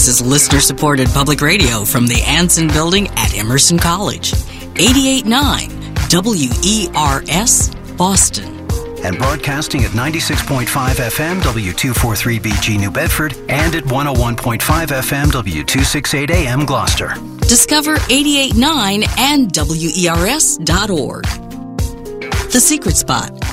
This is listener-supported public radio from the Anson Building at Emerson College. 88.9 WERS, Boston. And broadcasting at 96.5 FM W243BG New Bedford and at 101.5 FM W268 AM Gloucester. Discover 88.9 and WERS.org. The Secret Spot.